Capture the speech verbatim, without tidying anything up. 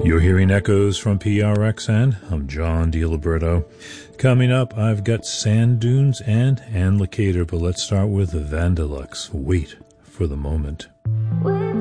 You're hearing echoes from P R X N. I'm John DiLiberto. Coming up, I've got Sand Dunes and Ann Lakater, but let's start with Vandelux. Wait for the Moment.